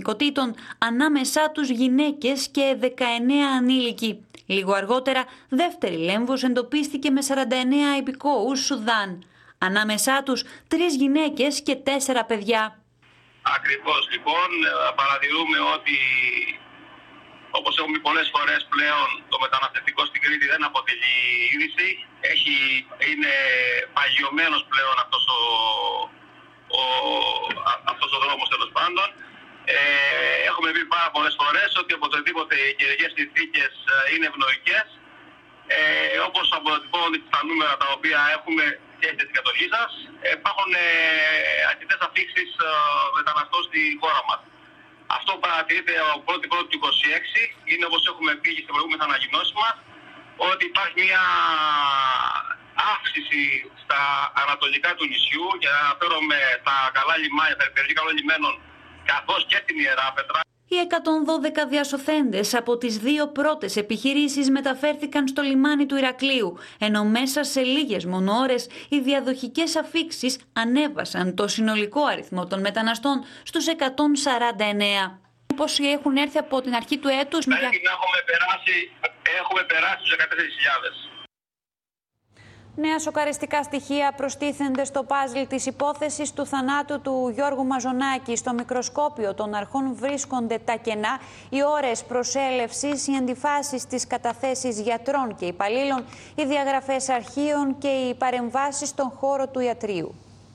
εθνικοτήτων, ανάμεσά τους γυναίκες και 19 ανήλικοι. Λίγο αργότερα, δεύτερη λέμβος εντοπίστηκε με 49 υπηκόους Σουδάν. Ανάμεσά τους 3 γυναίκες και 4 παιδιά. Ακριβώς, λοιπόν, παρατηρούμε ότι, όπως έχουμε πει πολλές φορές πλέον, το μεταναστευτικό στην Κρήτη δεν αποτελεί είδηση. Είναι παγιωμένος πλέον αυτός ο δρόμος, τέλος πάντων. Έχουμε πει πάρα πολλές φορές ότι οπωσδήποτε οι καιρικές συνθήκες είναι ευνοϊκές, όπως αποτυπώνονται στα νούμερα τα οποία έχουμε και στην κατοχή σας. Υπάρχουν αρκετές αφήξεις μεταναστών στη χώρα μας. Αυτό παρατηρείται από 1η του 2026, είναι όπως έχουμε πει στις προηγούμενες ανακοινώσεις μας, ότι υπάρχει μια αύξηση στα ανατολικά του νησιού, και αναφέρομαι στα καλά λιμάνια, τα περιοχή καλών λιμένων, καθώς και την Ιεράπετρα. Οι 112 διασωθέντες από τις 2 πρώτες επιχειρήσεις μεταφέρθηκαν στο λιμάνι του Ηρακλείου, ενώ μέσα σε λίγες μόνο ώρες οι διαδοχικές αφήξεις ανέβασαν το συνολικό αριθμό των μεταναστών στους 149. Πόσοι έχουν έρθει από την αρχή του έτους? Έχουμε περάσει τους 14.000. Νέα σοκαριστικά στοιχεία προστίθενται στο παζλ της υπόθεσης του θανάτου του Γιώργου Μαζονάκη. Στο μικροσκόπιο των αρχών βρίσκονται τα κενά, οι ώρες προσέλευσης, οι αντιφάσεις στις καταθέσεις γιατρών και υπαλλήλων, οι διαγραφές αρχείων και οι παρεμβάσεις στον χώρο του ιατρείου.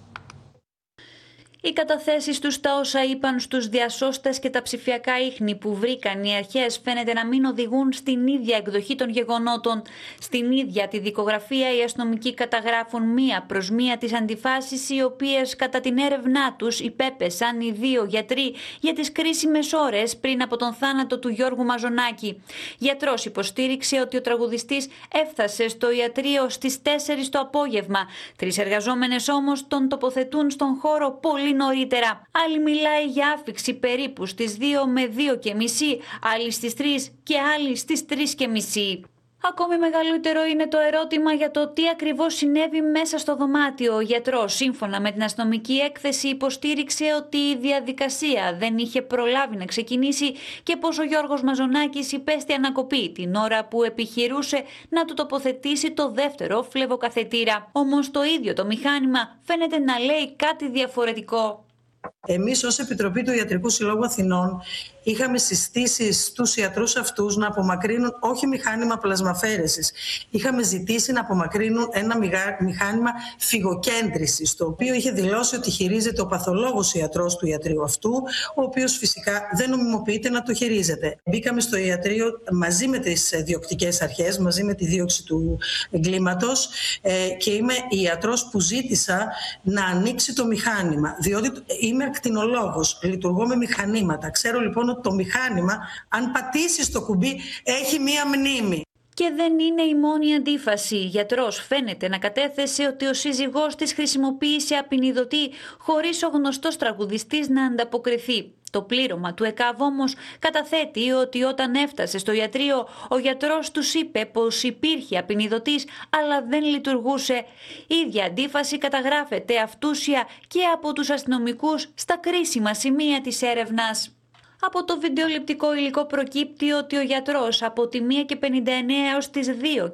Οι καταθέσεις τους στα όσα είπαν στους διασώστες και τα ψηφιακά ίχνη που βρήκαν οι αρχές φαίνεται να μην οδηγούν στην ίδια εκδοχή των γεγονότων. Στην ίδια τη δικογραφία οι αστυνομικοί καταγράφουν μία προς μία τις αντιφάσεις, οι οποίες κατά την έρευνά τους υπέπεσαν οι 2 γιατροί για τις κρίσιμες ώρες πριν από τον θάνατο του Γιώργου Μαζονάκη. Γιατρός υποστήριξε ότι ο τραγουδιστής έφτασε στο ιατρείο στις 4 το απόγευμα. 3 εργαζόμενες όμως τον τοποθετούν στον χώρο πολύ νωρίτερα. Άλλη μιλάει για άφιξη περίπου στις 2 με 2:30, άλλη στις 3 και άλλη στις 3:30. Ακόμη μεγαλύτερο είναι το ερώτημα για το τι ακριβώς συνέβη μέσα στο δωμάτιο. Ο γιατρός, σύμφωνα με την αστυνομική έκθεση, υποστήριξε ότι η διαδικασία δεν είχε προλάβει να ξεκινήσει και πως ο Γιώργος Μαζονάκης υπέστη ανακοπή την ώρα που επιχειρούσε να του τοποθετήσει το δεύτερο φλεβοκαθετήρα. Όμως το ίδιο το μηχάνημα φαίνεται να λέει κάτι διαφορετικό. Εμείς ως Επιτροπή του Ιατρικού Συλλόγου Αθηνών είχαμε συστήσει στους ιατρούς αυτούς να απομακρύνουν όχι μηχάνημα πλασμαφέρεσης. Είχαμε ζητήσει να απομακρύνουν ένα μηχάνημα φυγοκέντρησης, το οποίο είχε δηλώσει ότι χειρίζεται ο παθολόγος ιατρός του ιατρείου αυτού, ο οποίος φυσικά δεν νομιμοποιείται να το χειρίζεται. Μπήκαμε στο ιατρείο μαζί με τις διοκτικές αρχές, μαζί με τη δίωξη του εγκλήματος, και είμαι η ιατρός που ζήτησα να ανοίξει το μηχάνημα, διότι είμαι ακτινολόγος, λειτουργώ με μηχανήματα. Ξέρω λοιπόν ότι το μηχάνημα, αν πατήσεις το κουμπί, έχει μία μνήμη. Και δεν είναι η μόνη αντίφαση. Η γιατρός φαίνεται να κατέθεσε ότι ο σύζυγός της χρησιμοποίησε απεινιδωτή χωρίς ο γνωστός τραγουδιστής να ανταποκριθεί. Το πλήρωμα του ΕΚΑΒ όμως καταθέτει ότι όταν έφτασε στο ιατρείο, ο γιατρός τους είπε πως υπήρχε απεινιδωτής αλλά δεν λειτουργούσε. Η ίδια αντίφαση καταγράφεται αυτούσια και από τους αστυνομικούς στα κρίσιμα σημεία της έρευνας. Από το βιντεοληπτικό υλικό προκύπτει ότι ο γιατρός από τη 1:59 έως τις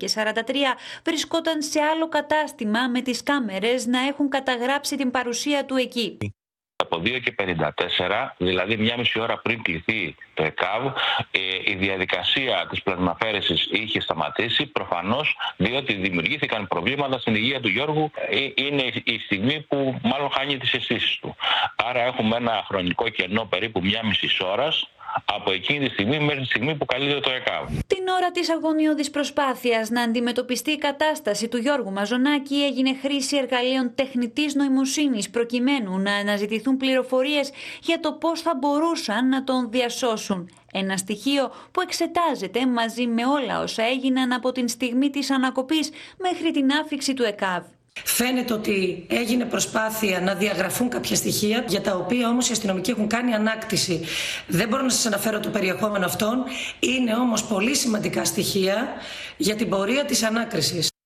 2:43 βρισκόταν σε άλλο κατάστημα με τις κάμερες να έχουν καταγράψει την παρουσία του εκεί. Από 2:54, δηλαδή 1,5 ώρα πριν κληθεί το ΕΚΑΒ, η διαδικασία της πλασμαφέρεσης είχε σταματήσει, προφανώς διότι δημιουργήθηκαν προβλήματα στην υγεία του Γιώργου. Είναι η στιγμή που μάλλον χάνει τις αισθήσεις του. Άρα έχουμε ένα χρονικό κενό περίπου 1,5 ώρας από εκείνη τη στιγμή μέχρι τη στιγμή που καλείται το ΕΚΑΒ. Την ώρα της αγωνιώδης προσπάθειας να αντιμετωπιστεί η κατάσταση του Γιώργου Μαζονάκη έγινε χρήση εργαλείων τεχνητής νοημοσύνης προκειμένου να αναζητηθούν πληροφορίες για το πώς θα μπορούσαν να τον διασώσουν. Ένα στοιχείο που εξετάζεται μαζί με όλα όσα έγιναν από την στιγμή της ανακοπής μέχρι την άφιξη του ΕΚΑΒ. Φαίνεται ότι έγινε προσπάθεια να διαγραφούν κάποια στοιχεία, για τα οποία όμως οι αστυνομικοί έχουν κάνει ανάκτηση. Δεν μπορώ να σας αναφέρω το περιεχόμενο αυτών, είναι όμως πολύ σημαντικά στοιχεία για την πορεία της ανάκρισης.